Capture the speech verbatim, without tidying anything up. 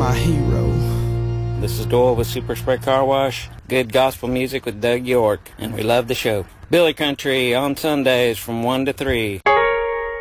my hero. This is Doyle with Super Spray Car Wash. Good gospel music with Doug York, and we love the show. Billy Country on Sundays from one to three.